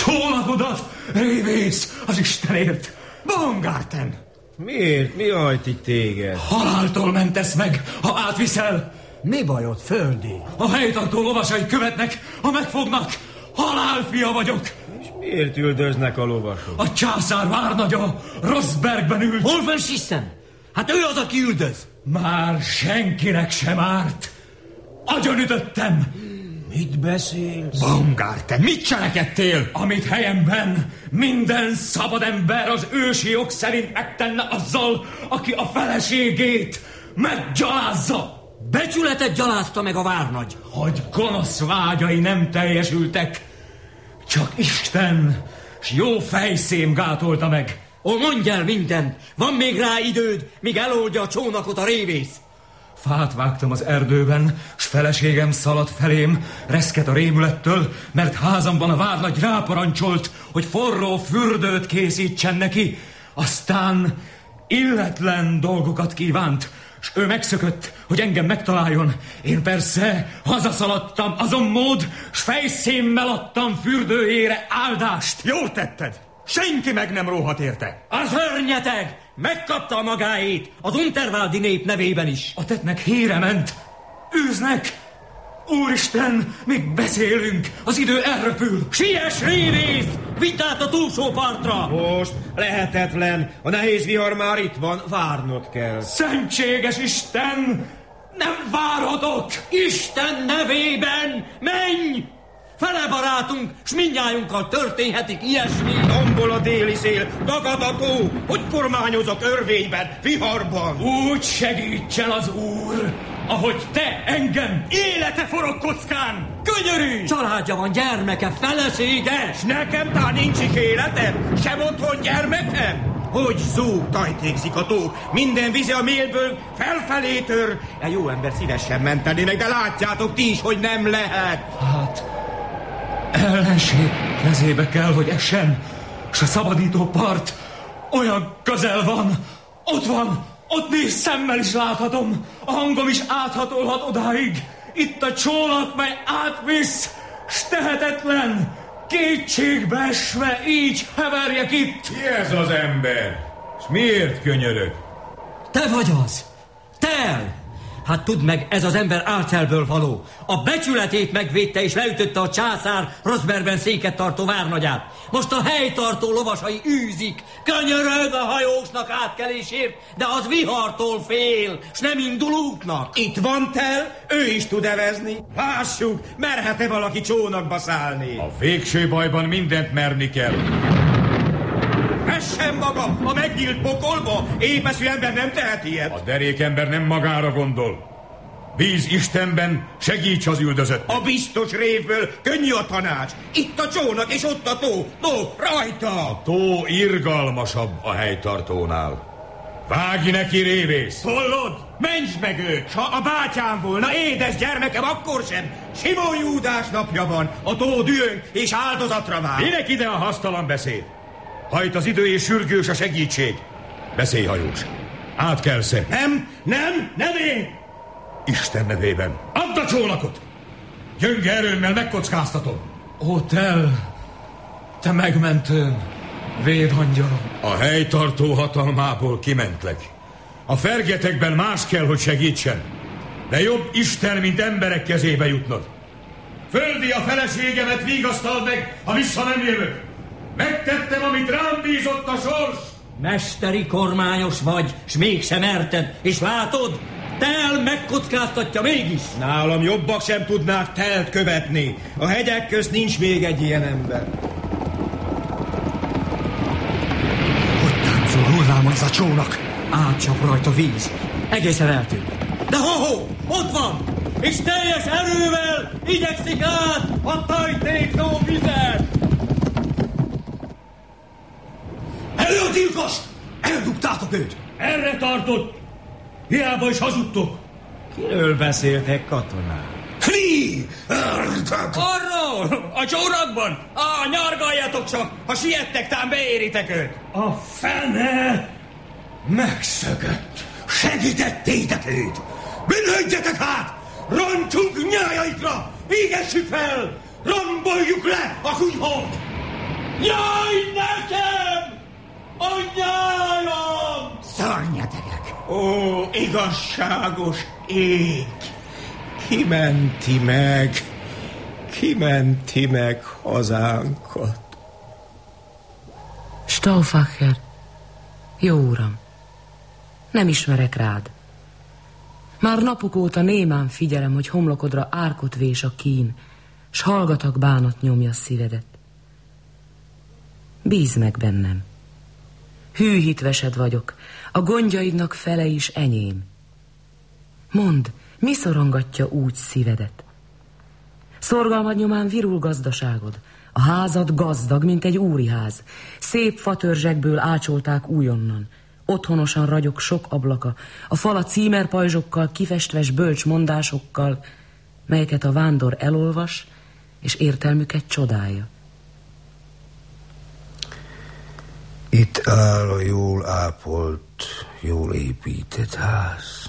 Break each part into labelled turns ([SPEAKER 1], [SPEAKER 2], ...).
[SPEAKER 1] csónakodat, révész, az Istenért! Baumgarten!
[SPEAKER 2] Miért? Mi hajt itt téged?
[SPEAKER 1] Haláltól mentesz meg, ha átviszel!
[SPEAKER 3] Mi bajod, Földi?
[SPEAKER 1] A helytartó lovasai követnek, ha megfognak! Halálfia vagyok!
[SPEAKER 2] És miért üldöznek a lovasok?
[SPEAKER 1] A császár várnagya Rosbergben ült.
[SPEAKER 3] Hol van Sissen? Hát ő az, aki üldöz.
[SPEAKER 1] Már senkinek sem árt. Agyonütöttem.
[SPEAKER 2] Mit beszélsz?
[SPEAKER 1] Baumgarten, mit cselekedtél? Amit helyemben minden szabad ember az ősi jog szerint megtenne azzal, aki a feleségét meggyalázza.
[SPEAKER 3] Becsületet gyalázta meg a várnagy.
[SPEAKER 1] Hogy gonosz vágyai nem teljesültek. Csak Isten s jó fejszém gátolta meg.
[SPEAKER 3] Ó, mondj el mindent. Van még rá időd, míg eloldja a csónakot a révész.
[SPEAKER 1] Fát vágtam az erdőben, s feleségem szaladt felém, reszket a rémülettől, mert házamban a várnagy ráparancsolt, hogy forró fürdőt készítsen neki. Aztán illetlen dolgokat kívánt, s ő megszökött, hogy engem megtaláljon. Én persze hazaszaladtam azon mód, s fejszémmel adtam fürdőjére áldást.
[SPEAKER 4] Jól tetted! Senki meg nem róhat érte.
[SPEAKER 3] Az örnyeteg! Megkapta a magáét az Unterwaldi nép nevében is.
[SPEAKER 1] A tettnek híre ment. Űznek! Úristen, még beszélünk, az idő elröpül.
[SPEAKER 3] Siess, révész! Vidd át a túlsó partra!
[SPEAKER 2] Most lehetetlen. A nehéz vihar már itt van, várnod kell.
[SPEAKER 1] Szentséges Isten! Nem várhatok!
[SPEAKER 3] Isten nevében menj! Fele barátunk, s mindnyájunkkal történhetik ilyesmi.
[SPEAKER 2] Tombol a déli szél, dagad a tó, hogy kormányozok örvényben, viharban.
[SPEAKER 1] Úgy segítsen az Úr, ahogy te engem.
[SPEAKER 4] Élete forog kockán!
[SPEAKER 3] Könyörű! Családja van, gyermeke, felesége.
[SPEAKER 2] S nekem tá nincsik életem, sem otthon gyermekem. Hogy zúg, tajtékzik a tó, minden víze a mélből felfelé tör. A jó ember szívesen menteni meg, de látjátok ti is, hogy nem lehet.
[SPEAKER 1] Hát, ellenség kezébe kell, hogy essen, s a szabadító part olyan közel van. Ott van, ott néz, szemmel is láthatom, a hangom is áthatolhat odáig. Itt a csónak, mely átvisz, s tehetetlen, kétségbe esve így heverjek itt.
[SPEAKER 5] Ki ez az ember? És miért könyörög?
[SPEAKER 3] Te vagy az! Te! Hát tudd meg, ez az ember Árcelből való. A becsületét megvédte és leütötte a császár Rosbergben széket tartó várnagyát. Most a helytartó lovasai űzik. Könyörög a hajósnak átkelésért, de az vihartól fél, s nem indul útnak.
[SPEAKER 2] Itt van Tel, ő is tud evezni. Lássuk, merhet-e valaki csónakba szállni?
[SPEAKER 5] A végső bajban mindent merni kell.
[SPEAKER 2] Vessen maga a megnyílt pokolba, épeszű ember nem tehet ilyet.
[SPEAKER 5] A derékember nem magára gondol. Bíz Istenben, segíts az üldözött.
[SPEAKER 2] A biztos révből könnyű a tanács. Itt a csónak és ott a tó. No, rajta!
[SPEAKER 5] A tó irgalmasabb a helytartónál. Vágj neki, révész!
[SPEAKER 2] Hallod? Mentsd meg őt! Ha a bátyám volna, édes gyermekem, akkor sem. Simon Júdás napja van. A tó dühöng és áldozatra vár.
[SPEAKER 5] Minek ide a hasztalan beszéd? Hajt az idő és sürgős a segítség. Beszélj, hajós. Átkelsz-e?
[SPEAKER 2] Nem én!
[SPEAKER 5] Isten nevében. Add a csónakot! Gyönge erőmmel megkockáztatom.
[SPEAKER 1] Ó, te megmentőm, védangyalom.
[SPEAKER 5] A helytartó hatalmából kimentlek. A fergetekben más kell, hogy segítsen. De jobb Isten, mint emberek kezébe jutnod. Földi, a feleségemet vigasztald meg, ha vissza nem jövök. Megtettem, amit rám bízott a sors.
[SPEAKER 3] Mesteri kormányos vagy, s mégsem érted. És látod, Tel megkockáztatja mégis.
[SPEAKER 2] Nálam jobbak sem tudnák Telt követni. A hegyek közt nincs még egy ilyen ember.
[SPEAKER 3] Hogy táncol hullámon az a csónak? Átcsap rajta víz. Egészen eltűnt. De ho-ho! Ott van! És teljes erővel igyekszik át a tajtéknó vizet! Elő a tilkas! Eldugtátok őt!
[SPEAKER 1] Erre tartott! Hiába is hazudtok!
[SPEAKER 2] Kiről beszéltek, katonák?
[SPEAKER 3] Kli! Arról! A csónakban! Nyargaljatok csak! Ha siettek, tám beéritek őt!
[SPEAKER 1] A fene megszökött!
[SPEAKER 3] Segítettétek őt! Bűnhődjetek hát! Roncsunk nyájaikra! Égessük fel! Romboljuk le a kunyhót! Jaj, nekem! A nyálam!
[SPEAKER 2] Szörnyedegek! Ó, igazságos ég! Kimenti meg hazánkat?
[SPEAKER 6] Stauffacher, jó uram, nem ismerek rád. Már napok óta némán figyelem, hogy homlokodra árkot vés a kín, s hallgatak bánat nyomja szívedet. Bízz meg bennem. Hű hitvesed vagyok, a gondjaidnak fele is enyém. Mondd, mi szorongatja úgy szívedet? Szorgalmad nyomán virul gazdaságod, a házad gazdag, mint egy úriház. Szép fatörzsekből ácsolták újonnan. Otthonosan ragyog sok ablaka, a fala címerpajzsokkal, kifestves bölcs mondásokkal, melyeket a vándor elolvas, és értelmüket csodálja.
[SPEAKER 7] Itt áll a jól ápolt, jól épített ház.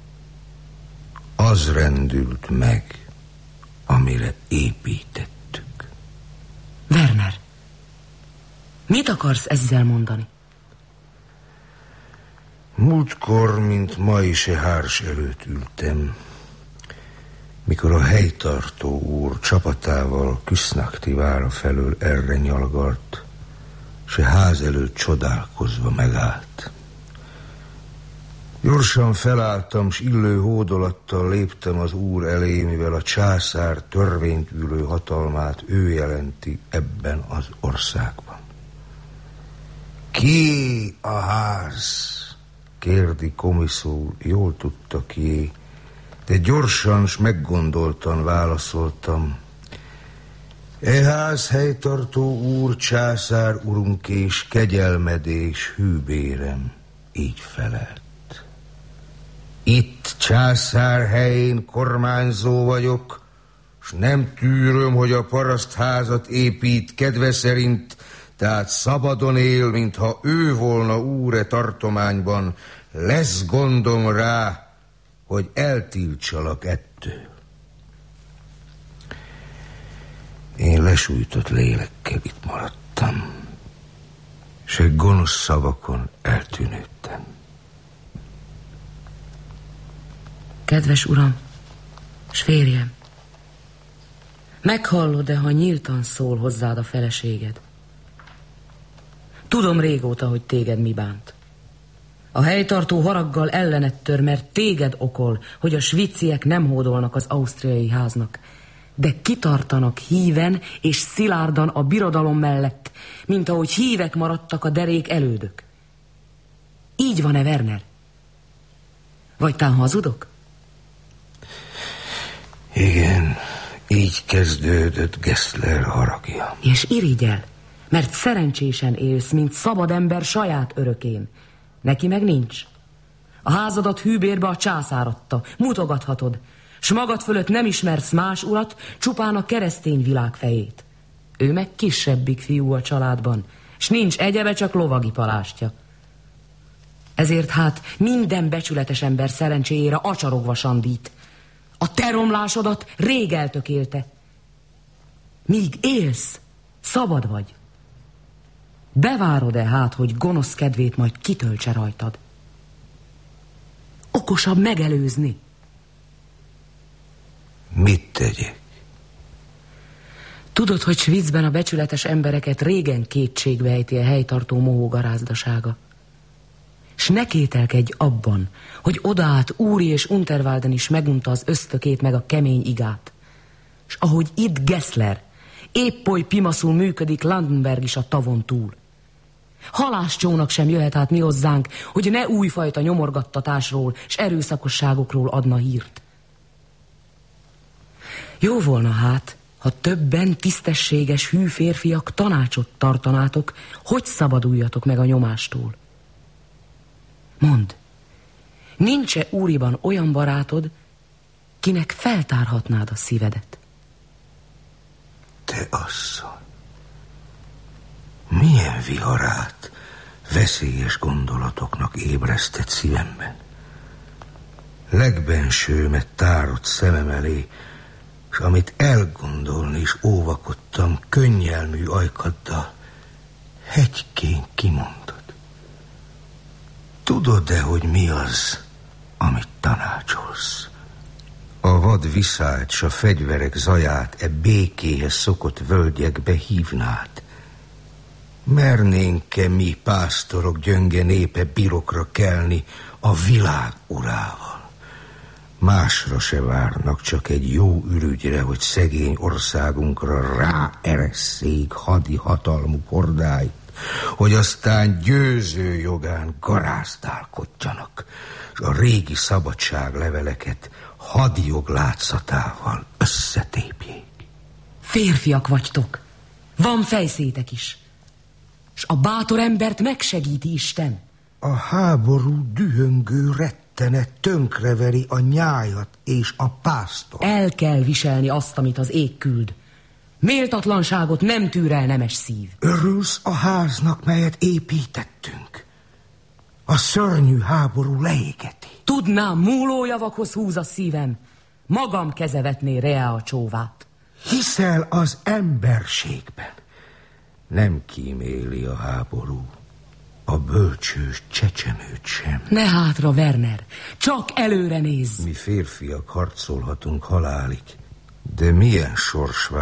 [SPEAKER 7] Az rendült meg, amire építettük.
[SPEAKER 6] Werner, mit akarsz ezzel mondani?
[SPEAKER 7] Múltkor, mint ma is hárs előtt ültem, mikor a helytartó úr csapatával Küsznakti vára felől erre nyalgart, s a ház előtt csodálkozva megállt. Gyorsan felálltam, s illő hódolattal léptem az úr elé, mivel a császár törvényt ülő hatalmát ő jelenti ebben az országban. Ki a ház? Kérdi komiszúr, jól tudta kié, de gyorsan s meggondoltan válaszoltam. E ház helytartó úr, császár urunk és kegyelmedés hűbérem, így felelt. Itt császár helyén kormányzó vagyok, s nem tűröm, hogy a parasztházat épít kedve szerint, tehát szabadon él, mintha ő volna úr tartományban. Lesz gondom rá, hogy eltiltsalak ettől. Én lesújtott lélekkel itt maradtam, s egy gonosz szavakon eltűnődtem.
[SPEAKER 6] Kedves uram, s férjem, meghallod-e, ha nyíltan szól hozzád a feleséged? Tudom régóta, hogy téged mi bánt. A helytartó haraggal ellened tör, mert téged okol, hogy a sviciek nem hódolnak az ausztriai háznak, de kitartanak híven és szilárdan a birodalom mellett, mint ahogy hívek maradtak a derék elődök. Így van-e, Werner? Vagy tán hazudok?
[SPEAKER 7] Igen, így kezdődött Gessler haragja.
[SPEAKER 6] És irigyel, mert szerencsésen élsz, mint szabad ember saját örökén. Neki meg nincs. A házadat hűbérbe a császár adta, mutogathatod, s magad fölött nem ismersz más urat, csupán a keresztény világ fejét. Ő meg kisebbik fiú a családban, s nincs egyebe, csak lovagi palástja. Ezért hát minden becsületes ember szerencséjére acsarogva sandít. A te romlásodat rég eltökélte. Míg élsz, szabad vagy. Bevárod-e hát, hogy gonosz kedvét majd kitöltse rajtad? Okosabb megelőzni.
[SPEAKER 7] Mit tegyek?
[SPEAKER 6] Tudod, hogy Sviccben a becsületes embereket régen kétségbe ejti a helytartó mohógarázdasága. S ne kételkedj abban, hogy odaállt Úri és Unterwalden is megunta az ösztökét meg a kemény igát. S ahogy itt Gessler, épp oly pimaszul működik Landenberg is a tavon túl. Halászcsónak sem jöhet át mi hozzánk, hogy ne újfajta nyomorgattatásról s erőszakosságokról adna hírt. Jó volna hát, ha többen tisztességes hű férfiak tanácsot tartanátok, hogy szabaduljatok meg a nyomástól. Mondd, nincs-e Úriban olyan barátod, kinek feltárhatnád a szívedet?
[SPEAKER 7] Te asszony, milyen viharát, veszélyes gondolatoknak ébresztett szívemben. Legbensőmet tárott szemem elé, s amit elgondolni is óvakodtam könnyelmű ajkaddal, Hegykén kimondod. Tudod-e, hogy mi az, amit tanácsolsz? A vad viszályt s a fegyverek zaját békéhez szokott völgyekbe hívnád. Mernénk-e mi pásztorok gyönge népe birokra kelni a világ urával? Másra se várnak, csak egy jó ürügyre, hogy szegény országunkra ráeresszék hadi hatalmuk hordáit, hogy aztán győző jogán garázdálkodjanak, és a régi szabadságleveleket hadjog látszatával összetépjék.
[SPEAKER 6] Férfiak vagytok, van fejszétek is, s a bátor embert megsegíti Isten.
[SPEAKER 7] A háború dühöngő rettene tönkreveri a nyájat és a pásztor.
[SPEAKER 6] El kell viselni azt, amit az ég küld. Méltatlanságot nem tűr el nemes szív.
[SPEAKER 7] Örülsz a háznak, melyet építettünk? A szörnyű háború leégeti.
[SPEAKER 6] Tudnám, múlójavakhoz húz a szívem. Magam kezevetné Rea a csóvát.
[SPEAKER 7] Hiszel az emberségben. Nem kíméli a háború a bölcsős csecsemőt sem.
[SPEAKER 6] Ne hátra, Werner, csak előre nézz.
[SPEAKER 7] Mi férfiak harcolhatunk halálig, de milyen sors vár